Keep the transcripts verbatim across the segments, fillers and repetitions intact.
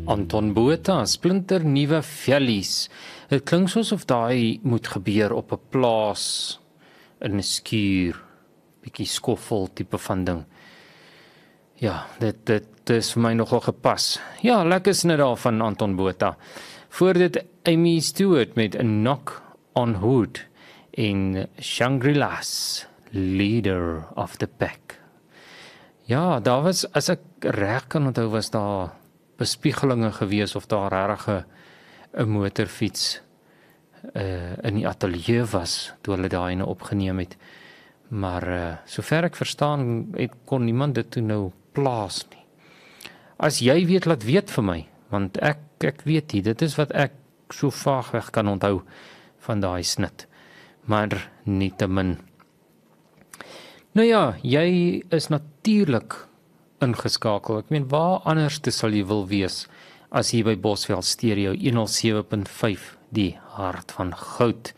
Anton Botha, splinter nuwe vellies. Dit klink soos of daai moet gebeur op 'n plaas, in 'n skuur, bietjie skoffel tipe van ding. Ja, dit dit is vir my nogal gepas. Ja, lekker snit daar van Anton Botha. Voor dit Amy Stewart met 'n Knock on Wood en Shangri-La's Leader of the Pack. Ja, daar was, as ek reg kan onthou, was daar bespiegelinge gewees of daar regtig 'n motorfiets uh, in die ateljee was toe hulle daai ene opgeneem het. Maar uh, sover ek verstaan, het kon niemand dit toe nou plaas nie. As jy weet, laat weet vir my, want ek ek weet nie, dit is wat ek so vaagweg kan onthou van daai snit. Maar nietemin. Nou ja, jy is natuurlik ingeskakel. Ek meen, waar anders te sal jy wil wees as hier by Bosveld Stereo honderd sewe punt vyf, die hart van goud.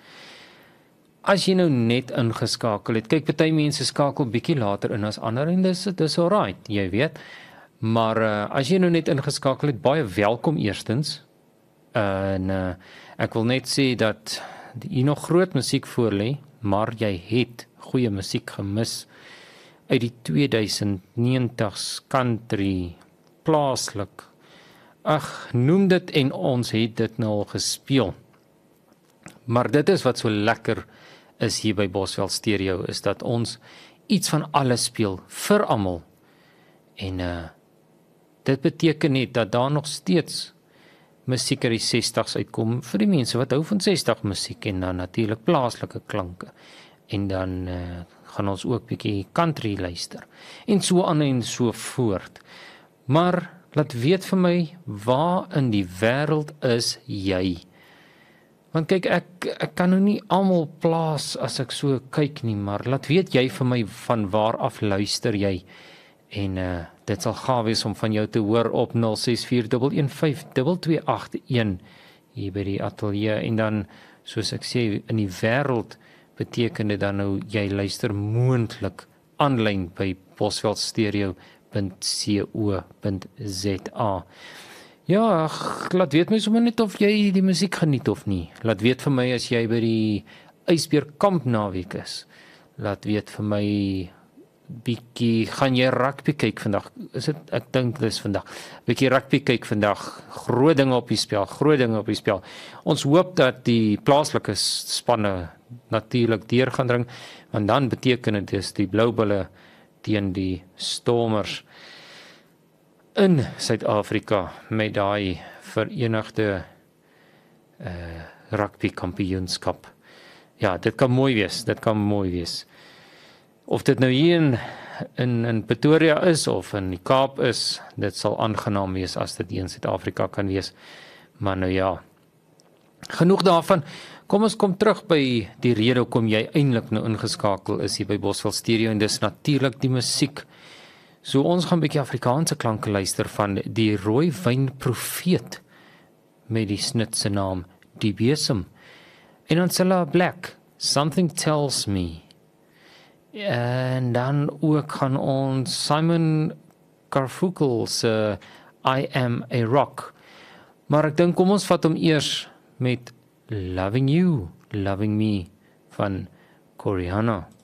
As jy nou net ingeskakel het, kyk, party mense skakel bietjie later in as ander en dis dis alright, jy weet. Maar uh, as jy nou net ingeskakel het, baie welkom eerstens. Uh, en uh, ek wil net sê dat hier nog groot musiek voor lê, maar jy het goeie musiek gemis uit die tweeduisend negentig's country, plaaslik. Ag, noem dit en ons het dit nou al gespeel. Maar dit is wat so lekker is hier by Bosveld Stereo, is dat ons iets van alles speel, vir almal. En uh, dit beteken net dat daar nog steeds musiek uit die sestig's uitkom, vir die mense wat hou van sestig musiek, en dan natuurlik plaaslike klanke. En dan uh, gaan ons ook bietjie country luister, en so aan en so voort. Maar laat weet vir my, waar in die wêreld is jy? Want kyk, ek, ek kan nou nie almal plaas as ek so kyk nie, maar laat weet jy vir my, van waar af luister jy? En uh, dit sal gaaf wees om van jou te hoor op nul ses vier een een vyf twee twee agt een hier by die ateljee. En dan, soos ek sê, in die wêreld beteken dit dan nou, jy luister moontlik aanlyn by bosveld stereo punt co punt za. Ja, laat weet my sommer net of jy die musiek geniet of nie. Laat weet vir my as jy by die Ysbeerkamp naweek is. Laat weet vir my bietjie, gaan jy rugby kyk vandag? Is dit, ek dink dis vandag. Bietjie rugby kyk vandag. Groot dinge op die spel, groot dinge op die spel. Ons hoop dat die plaaslike spanne natuurlik deur gaan dring, want dan beteken dit dis die Bloubulle teen die Stormers in Suid-Afrika met daai verenigde uh, rugby kampioenskap. Ja, dit kan mooi wees, dit kan mooi wees. Of dit nou hier in, in, in Pretoria is, of in die Kaap is, dit sal aangenaam wees as dit hier in Suid-Afrika kan wees. Maar nou ja, genoeg daarvan. Kom ons kom terug by die rede hoekom jy eintlik nou ingeskakel is hier by Bosveld Stereo, en dis natuurlik die musiek. So ons gaan 'n bietjie Afrikaanse klanke luister van die Rooi Wyn Profeet met die snit se naam Die Besem. En dan Cilla Black, Something Tells Me. En dan ook gaan ons Simon Garfunkel se I Am a Rock. Maar ek dink kom ons vat hom eers met Loving You, Loving Me van Coriana.